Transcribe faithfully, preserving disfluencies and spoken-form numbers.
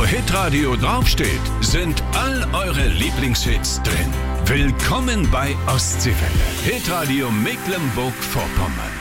Hitradio draufsteht, sind all eure Lieblingshits drin. Willkommen bei Ostseewelle. Hitradio Mecklenburg-Vorpommern.